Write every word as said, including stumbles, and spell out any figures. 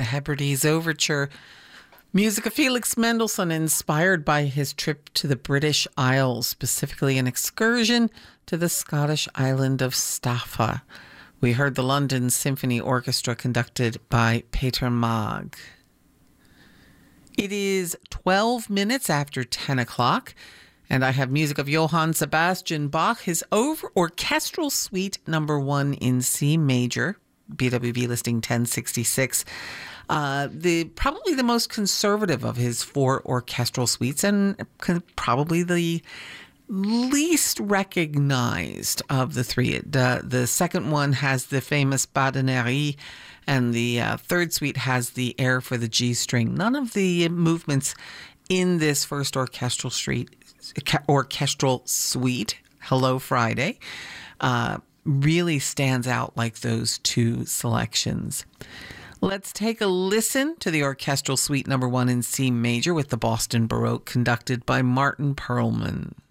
Hebrides Overture. Music of Felix Mendelssohn, inspired by his trip to the British Isles, specifically an excursion to the Scottish island of Staffa. We heard the London Symphony Orchestra conducted by Peter Maag. It is twelve minutes after ten o'clock, and I have music of Johann Sebastian Bach, his over orchestral suite number one in C major, B W V listing ten sixty-six. Uh, the probably the most conservative of his four orchestral suites, and probably the least recognized of the three. The, the second one has the famous Badenerie, and the uh, third suite has the air for the G string. None of the movements in this first orchestral suite, orchestral suite, Hello Friday, uh, really stands out like those two selections. Let's take a listen to the orchestral suite number one in C major with the Boston Baroque, conducted by Martin Perlman.